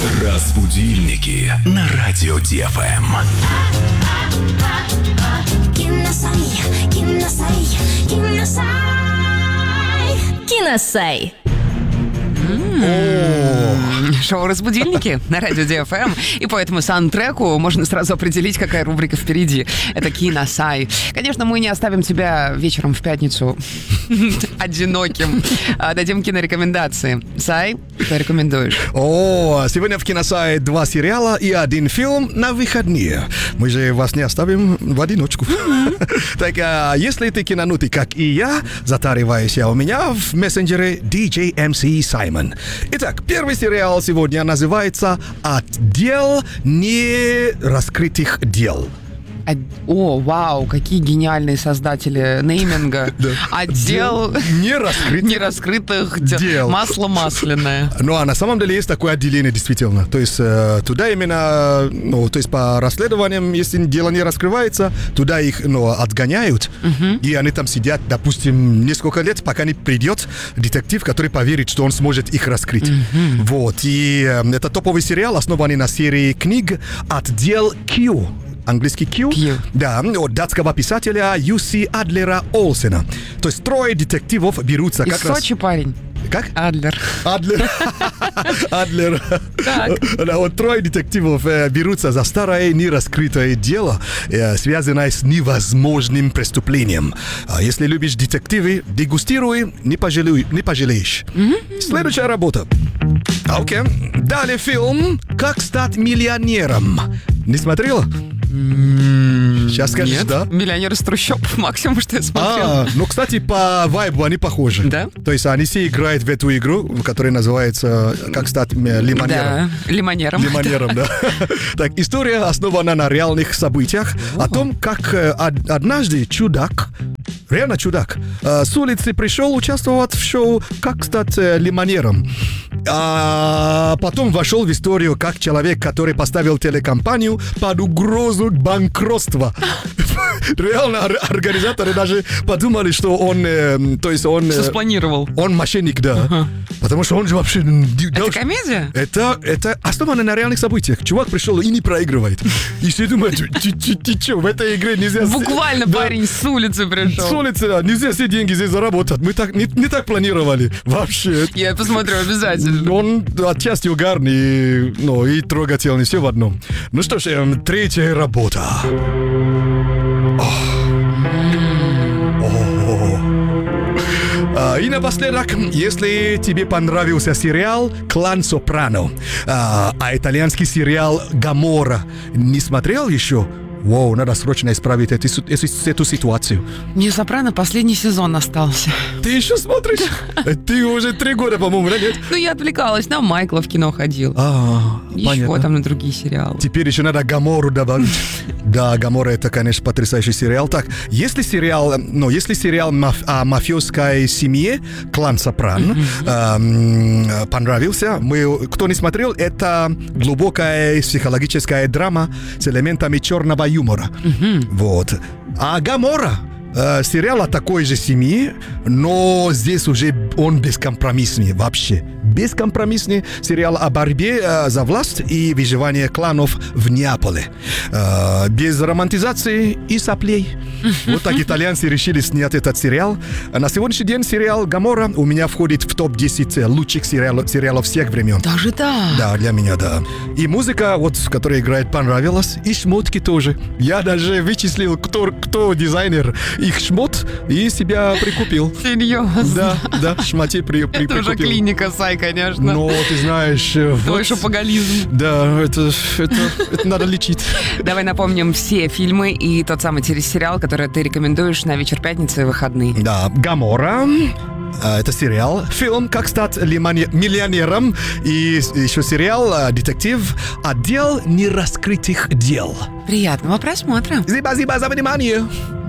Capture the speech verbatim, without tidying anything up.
Разбудильники на радио Ди Эф Эм. Киносай, киносай, киносай. Киносай. Шоу «Разбудильники» на радио Ди Эф Эм. И по этому саундтреку можно сразу определить, какая рубрика впереди. Это «Киносай». Конечно, мы не оставим тебя вечером в пятницу одиноким. Дадим кинорекомендации. Сай, что рекомендуешь? О, сегодня в «Киносай» два сериала и один фильм на выходные. Мы же вас не оставим в одиночку. Так, если ты кинонутый, как и я, затаривайся у меня в мессенджере ди джей эм си Саймон. Итак, первый сериал сегодня называется «Отдел нераскрытых дел». О, вау, какие гениальные создатели нейминга. Отдел нераскрытых, нераскрытых дел. Масло масляное. Ну, а на самом деле есть такое отделение, действительно. То есть э, туда именно, ну, то есть по расследованиям, если дело не раскрывается, туда их, ну, отгоняют, uh-huh. и они там сидят, допустим, несколько лет, пока не придет детектив, который поверит, что он сможет их раскрыть. Uh-huh. Вот, и э, это топовый сериал, основанный на серии книг «Отдел Q». Английский Q, Q. Да, от датского писателя Ю Си Адлера Олсена. То есть трое детективов берутся Из как раз... Сочи парень. Как? Адлер. Адлер. Адлер. Так. Да, вот трое детективов э, берутся за старое нераскрытое дело, э, связанное с невозможным преступлением. А если любишь детективы, дегустируй, не, пожалуй, не пожалеешь. Mm-hmm. Следующая работа. Окей. Okay. Далее фильм «Как стать миллионером». Не смотрела? Mm, Сейчас скажешь, нет, да? «Миллионер из трущоб» максимум, что я смотрел. А, ну, кстати, по вайбу они похожи. Да? То есть они все играют в эту игру, которая называется «Как стать лимонером». Да, лимонером. Лимонером, да. Так, история основана на реальных событиях о том, как однажды чудак, реально чудак, с улицы пришел участвовать в шоу «Как стать лимонером». А потом вошел в историю как человек, который поставил телекомпанию под угрозу банкротства. Реально организаторы даже подумали, что он, э, то есть он... Все спланировал. Он мошенник, да. Uh-huh. Потому что он же вообще... Это комедия? Это, это основано на реальных событиях. Чувак пришел и не проигрывает. И все думают, ты что, в этой игре нельзя... Буквально да. Парень с улицы пришел. С улицы, да. Нельзя все деньги здесь заработать. Мы так, не, не так планировали. Вообще. Я посмотрю обязательно. Он отчасти угарный, ну, и трогательный. Все в одном. Ну что ж, третья работа. И напоследок, если тебе понравился сериал «Клан Сопрано», а, а итальянский сериал «Гоморра» не смотрел еще? Воу, надо срочно исправить эту, эту, эту ситуацию. Мне «Сопрано» последний сезон остался. Ты еще смотришь? Ты уже три года, по-моему, да, нет? Ну, я отвлекалась, на Майкла в кино ходил. А, еще понятно. Там на другие сериалы. Теперь еще надо «Гоморру» добавить. Да, «Гоморра» — это, конечно, потрясающий сериал. Так, если сериал, ну, если сериал маф- о мафиозской семье «Клан Сопрано» mm-hmm. э, понравился, мы, кто не смотрел, это глубокая психологическая драма с элементами черного юмора. Mm-hmm. Вот. А «Гоморра» э, сериал о такой же семье, но здесь уже он бескомпромиссный вообще. Бескомпромиссный сериал о борьбе э, за власть и выживание кланов в Неаполе. Э, без романтизации и соплей. Вот так итальянцы решили снять этот сериал. На сегодняшний день сериал «Гоморра» у меня входит в топ десять лучших сериалов, сериалов всех времен. Даже да? Да, для меня, да. И музыка, вот, которая играет, понравилась. И шмотки тоже. Я даже вычислил, кто, кто дизайнер их шмот, и себя прикупил. Серьезно? Да, да, шмоти при, при, это прикупил. Это уже клиника, Сай, конечно. Ну, ты знаешь... Твой вот, шопоголизм. Да, это, это, это надо лечить. Давай напомним все фильмы и тот самый телесериал, который ты рекомендуешь на вечер пятницы и выходные. Да, «Гоморра». Это сериал, фильм «Как стать миллионером» и еще сериал «Детектив. Отдел нераскрытых дел». Приятного просмотра. Спасибо за внимание.